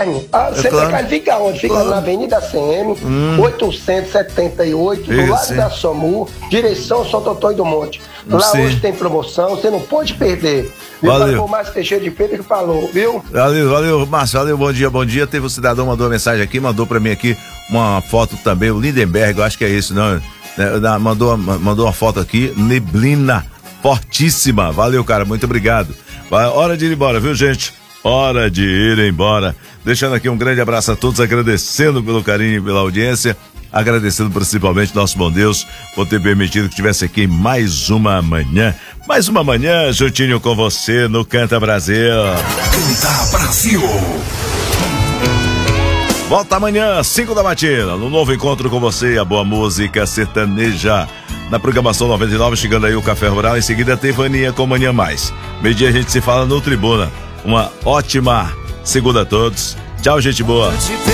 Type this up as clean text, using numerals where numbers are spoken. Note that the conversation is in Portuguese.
Carne. A Sempre Carne fica onde? Fica na Avenida CM, 878, do lado da SOMU, direção Santo Antônio do Monte. Lá hoje tem promoção, você não pode perder. Valeu. O Márcio Teixeira de Pedro que falou, viu? Valeu, Márcio, valeu, bom dia. Teve um cidadão, mandou uma mensagem aqui, mandou pra mim aqui uma foto também, o Lindenberg, eu acho que é esse, não? Mandou uma foto aqui, neblina fortíssima. Valeu, cara, muito obrigado. Hora de ir embora, viu, gente? Hora de ir embora. Deixando aqui um grande abraço a todos, agradecendo pelo carinho e pela audiência, agradecendo principalmente nosso bom Deus por ter permitido que estivesse aqui mais uma manhã juntinho com você no Canta Brasil. Canta Brasil. Volta amanhã, 5 da matina, no novo encontro com você, a boa música sertaneja. Na programação 99, chegando aí o Café Rural, em seguida tem Vaninha com Manhã Mais. Meio-dia a gente se fala no Tribuna. Uma ótima segunda a todos. Tchau, gente boa.